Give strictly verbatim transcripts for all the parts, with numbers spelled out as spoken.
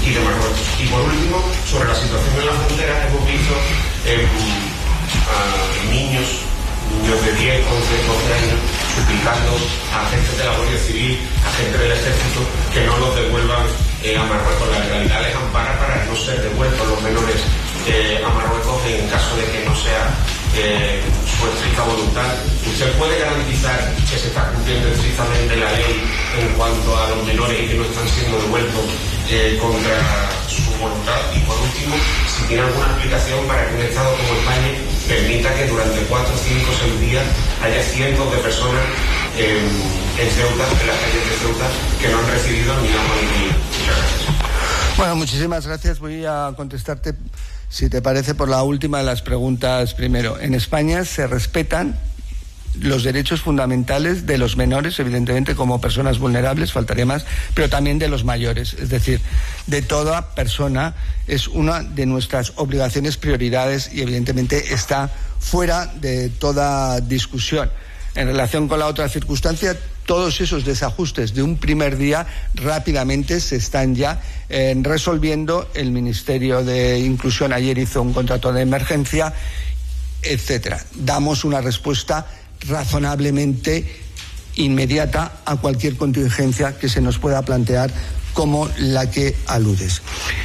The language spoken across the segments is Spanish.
y de Marruecos. Y por último, sobre la situación en la frontera, hemos visto eh, a niños, niños de diez, once, doce años, suplicando a agentes de la Guardia Civil, a agentes del Ejército, que no los devuelvan eh, a Marruecos. La legalidad les ampara para no ser devueltos los menores eh, a Marruecos en caso de que no sea eh, su estricta voluntad. ¿Usted puede garantizar que se está cumpliendo estrictamente la ley en cuanto a los menores y que no están siendo devueltos eh, contra su voluntad? Y por último, si tiene alguna explicación para que un Estado como España permita que durante cuatro, cinco, seis días haya cientos de personas eh, en Ceuta, en las calles de Ceuta, que no han recibido ni agua ni comida. Muchas gracias. Bueno, muchísimas gracias. Voy a contestarte, si te parece, por la última de las preguntas primero. En España se respetan los derechos fundamentales de los menores, evidentemente como personas vulnerables, faltaría más, pero también de los mayores, es decir, de toda persona. Es una de nuestras obligaciones, prioridades, y evidentemente está fuera de toda discusión. En relación con la otra circunstancia, todos esos desajustes de un primer día rápidamente se están ya eh, resolviendo. El Ministerio de Inclusión ayer hizo un contrato de emergencia, etcétera. Damos una respuesta razonablemente inmediata a cualquier contingencia que se nos pueda plantear, como la que aludes.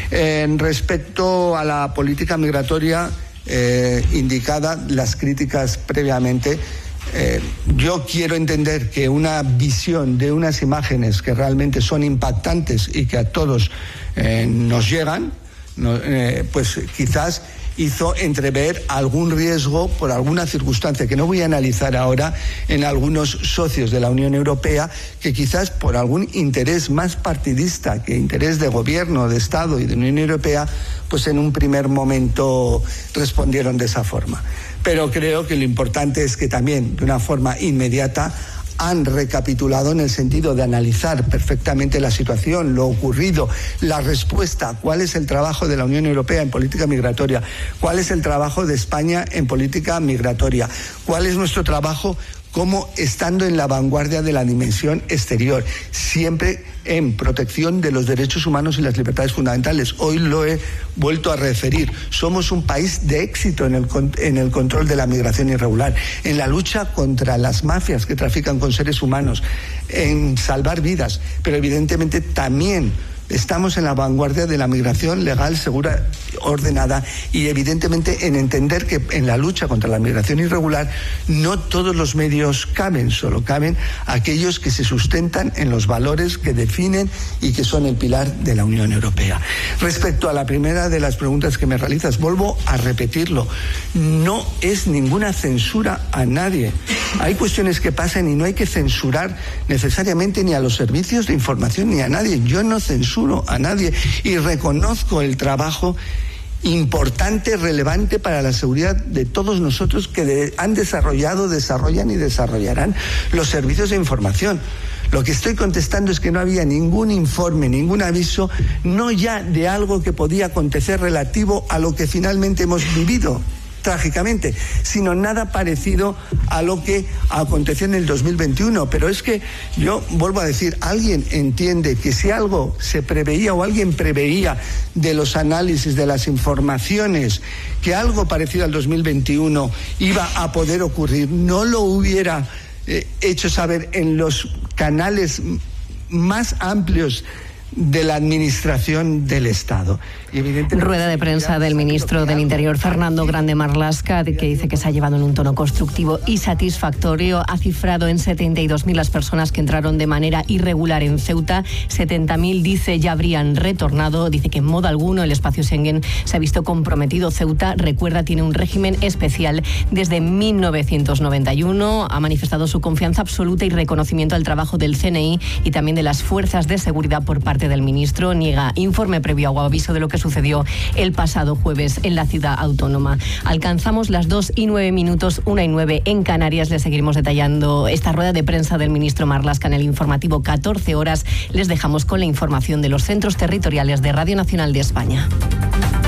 En respecto a la política migratoria eh, indicada, las críticas previamente, Eh, yo quiero entender que una visión de unas imágenes que realmente son impactantes y que a todos eh, nos llegan, no, eh, pues quizás hizo entrever algún riesgo por alguna circunstancia que no voy a analizar ahora en algunos socios de la Unión Europea, que quizás por algún interés más partidista que interés de gobierno, de Estado y de Unión Europea, pues en un primer momento respondieron de esa forma. Pero creo que lo importante es que también, de una forma inmediata, han recapitulado en el sentido de analizar perfectamente la situación, lo ocurrido, la respuesta, cuál es el trabajo de la Unión Europea en política migratoria, cuál es el trabajo de España en política migratoria, cuál es nuestro trabajo como estando en la vanguardia de la dimensión exterior, siempre en protección de los derechos humanos y las libertades fundamentales. Hoy lo he vuelto a referir. Somos un país de éxito en el, en el control de la migración irregular, en la lucha contra las mafias que trafican con seres humanos, en salvar vidas, pero evidentemente también estamos en la vanguardia de la migración legal, segura, ordenada, y evidentemente en entender que en la lucha contra la migración irregular no todos los medios caben, solo caben aquellos que se sustentan en los valores que definen y que son el pilar de la Unión Europea. Respecto a la primera de las preguntas que me realizas, vuelvo a repetirlo, no es ninguna censura a nadie. Hay cuestiones que pasan y no hay que censurar necesariamente ni a los servicios de información ni a nadie. Yo no censuro a nadie y reconozco el trabajo importante, relevante para la seguridad de todos nosotros que de, han desarrollado, desarrollan y desarrollarán los servicios de información. Lo que estoy contestando es que no había ningún informe, ningún aviso, no ya de algo que podía acontecer relativo a lo que finalmente hemos vivido trágicamente, sino nada parecido a lo que aconteció en el dos mil veintiuno. Pero es que yo vuelvo a decir, alguien entiende que si algo se preveía o alguien preveía de los análisis, de las informaciones, que algo parecido al dos mil veintiuno iba a poder ocurrir, no lo hubiera eh, hecho saber en los canales más amplios de la administración del Estado. Y rueda de prensa del ministro del Interior, Fernando Grande Marlaska, que dice que se ha llevado en un tono constructivo y satisfactorio. Ha cifrado en setenta y dos mil las personas que entraron de manera irregular en Ceuta. setenta mil, dice, ya habrían retornado. Dice que en modo alguno el espacio Schengen se ha visto comprometido. Ceuta, recuerda, tiene un régimen especial desde mil novecientos noventa y uno. Ha manifestado su confianza absoluta y reconocimiento al trabajo del C N I y también de las fuerzas de seguridad por parte del ministro. Niega informe previo o aviso de lo que sucedió el pasado jueves en la ciudad autónoma. Alcanzamos las dos y nueve minutos, una y nueve en Canarias. Les seguiremos detallando esta rueda de prensa del ministro Marlaska en el informativo catorce horas. Les dejamos con la información de los centros territoriales de Radio Nacional de España.